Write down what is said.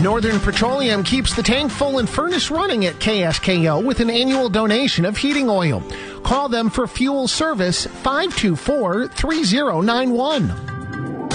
Northern Petroleum keeps the tank full and furnace running at KSKO with an annual donation of heating oil. Call them for fuel service 524-3091.